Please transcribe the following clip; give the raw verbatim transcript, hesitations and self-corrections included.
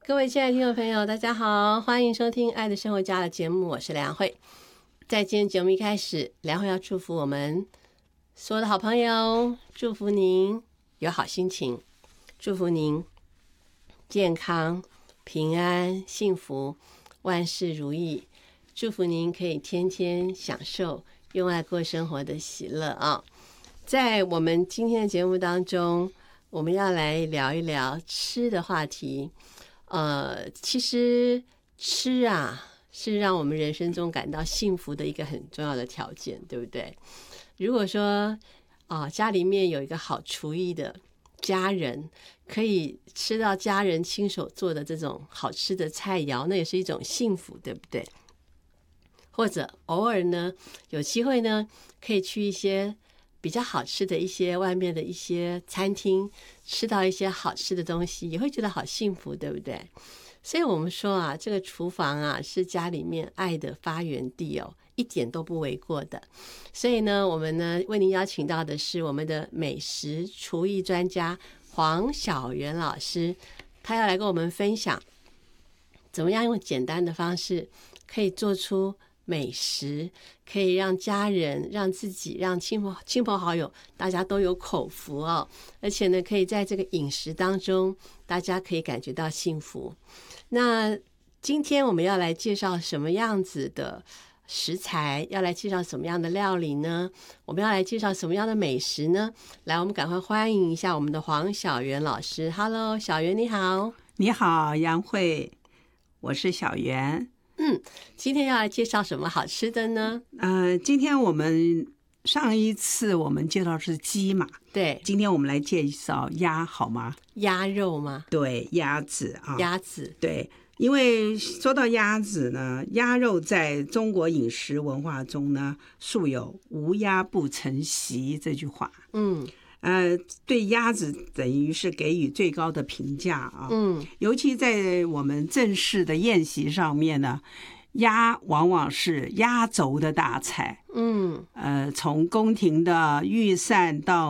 各位亲爱的听众朋友，大家好，欢迎收听《爱的生活家》的节目，我是梁慧。在今天节目一开始，梁慧要祝福我们所有的好朋友，祝福您有好心情，祝福您健康、平安、幸福，万事如意，祝福您可以天天享受用爱过生活的喜乐啊！在我们今天的节目当中，我们要来聊一聊吃的话题。呃，其实吃啊，是让我们人生中感到幸福的一个很重要的条件，对不对？如果说啊、呃，家里面有一个好厨艺的家人，可以吃到家人亲手做的这种好吃的菜肴，那也是一种幸福，对不对？或者偶尔呢，有机会呢，可以去一些比较好吃的一些外面的一些餐厅，吃到一些好吃的东西，也会觉得好幸福，对不对？所以我们说啊，这个厨房啊是家里面爱的发源地哦，一点都不为过的。所以呢，我们呢为您邀请到的是我们的美食厨艺专家黄小媛老师，他要来跟我们分享怎么样用简单的方式可以做出美食，可以让家人、让自己、让亲朋亲朋好友，大家都有口福哦。而且呢，可以在这个饮食当中，大家可以感觉到幸福。那今天我们要来介绍什么样子的食材？要来介绍什么样的料理呢？我们要来介绍什么样的美食呢？来，我们赶快欢迎一下我们的黄小媛老师。Hello， 小媛你好。 你好，杨慧，我是小媛。 嗯，今天要来介绍什么好吃的呢？ 呃，今天我们上一次我们介绍是鸡嘛， 对， 今天我们来介绍鸭，好吗？ 鸭肉吗？ 对，鸭子啊， 鸭子， 对，因为说到鸭子呢，鸭肉在中国饮食文化中呢，素有“无鸭不成席”这句话。 嗯。 呃，对鸭子等于是给予最高的评价啊。 嗯， 尤其在我们正式的宴席上面呢，鸭往往是压轴的大菜。 嗯， 呃，从宫廷的御膳到